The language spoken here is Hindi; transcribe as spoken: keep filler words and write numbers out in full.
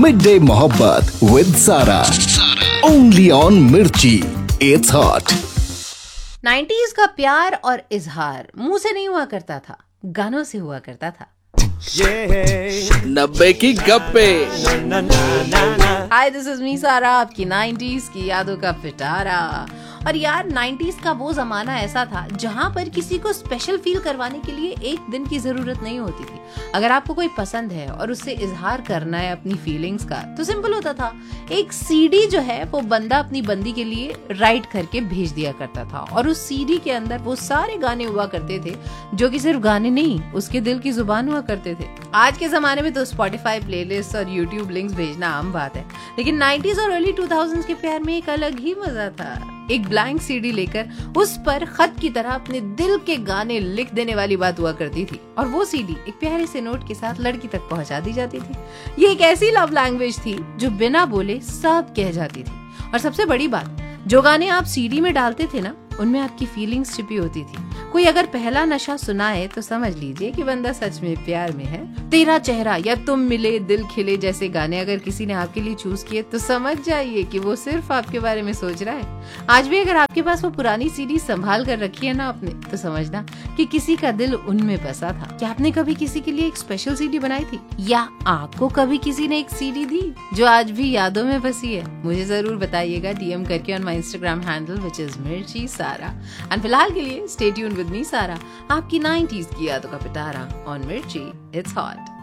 मिड डे मोहब्बत विद सारा, ओनली ऑन मिर्ची, इट्स हॉट। नाइंटीज़ का प्यार और इजहार मुंह से नहीं हुआ करता था, गानों से हुआ करता था। नब्बे की गप्पे। हाय, दिस इज मी सारा, आपकी नाइंटीज़ की यादों का पिटारा। और यार, नाइंटीज़ का वो जमाना ऐसा था जहां पर किसी को स्पेशल फील करवाने के लिए एक दिन की जरूरत नहीं होती थी। अगर आपको कोई पसंद है और उससे इजहार करना है अपनी फीलिंग्स का, तो सिंपल होता था, एक सीडी जो है वो बंदा अपनी बंदी के लिए राइट करके भेज दिया करता था। और उस सीडी के अंदर वो सारे गाने हुआ करते थे जो कि सिर्फ गाने नहीं, उसके दिल की जुबान हुआ करते थे। आज के जमाने में तो स्पॉटिफाई प्लेलिस्ट और यूट्यूब लिंक्स भेजना आम बात है, लेकिन नाइंटीज़ और अर्ली टू थाउज़ेंड्स के प्यार में एक अलग ही मजा था। एक ब्लैंक सीडी लेकर उस पर खत की तरह अपने दिल के गाने लिख देने वाली बात हुआ करती थी, और वो सीडी एक प्यारे से नोट के साथ लड़की तक पहुंचा दी जाती थी। ये एक ऐसी लव लैंग्वेज थी जो बिना बोले सब कह जाती थी। और सबसे बड़ी बात, जो गाने आप सीडी में डालते थे ना, उनमें आपकी फीलिंग्स छिपी होती थी। कोई अगर पहला नशा सुनाए तो समझ लीजिए कि बंदा सच में प्यार में है। तेरा चेहरा या तुम मिले दिल खिले जैसे गाने अगर किसी ने आपके लिए चूज किए तो समझ जाइए कि वो सिर्फ आपके बारे में सोच रहा है। आज भी अगर आपके पास वो पुरानी सीडी संभाल कर रखी है ना आपने, तो समझना कि किसी का दिल उनमें बसा था। क्या आपने कभी किसी के लिए एक स्पेशल सीडी बनाई थी, या आपको कभी किसी ने एक सीडी दी जो आज भी यादों में बसी है? मुझे जरूर बताइएगा डीएम करके on my Instagram handle which is मिर्ची सारा। एंड फिलहाल के लिए स्टे ट्यून्ड विद मी सारा, आपकी नाइंटीज़ की यादों का पिटारा ऑन मिर्ची, इट्स हॉट।